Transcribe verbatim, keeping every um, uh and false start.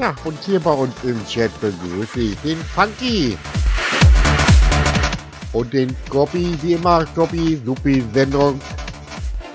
Ja, und hier bei uns im Chat begrüße ich den Funky und den Goppi, wie immer, Goppi, supi Sendung.